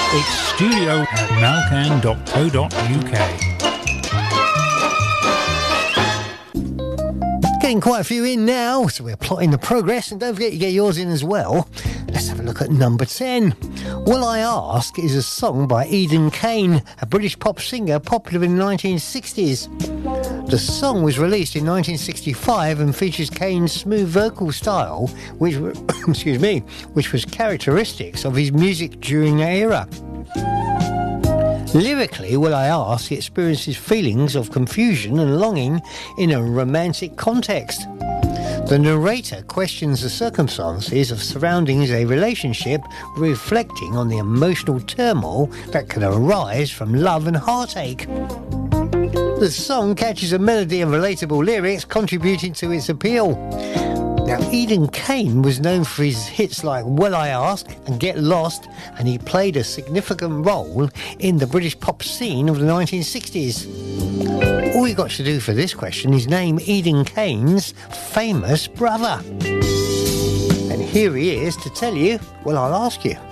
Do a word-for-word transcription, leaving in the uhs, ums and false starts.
It's studio at malcan dot co dot uk. Getting quite a few in now, so we're plotting the progress, and don't forget you get yours in as well. Let's have a look at number ten. Will I Ask is a song by Eden Kane, a British pop singer popular in the nineteen sixties. The song was released in nineteen sixty-five and features Kane's smooth vocal style, which excuse me, which was characteristics of his music during that era. Lyrically, Will I Ask experiences feelings of confusion and longing in a romantic context. The narrator questions the circumstances of surrounding a relationship, reflecting on the emotional turmoil that can arise from love and heartache. The song catches a melody and relatable lyrics, contributing to its appeal. Now, Eden Kane was known for his hits like Will I Ask and Get Lost, and he played a significant role in the British pop scene of the nineteen sixties. All you got to do for this question is name Eden Kane's famous brother. And here he is to tell you, well, I'll ask you.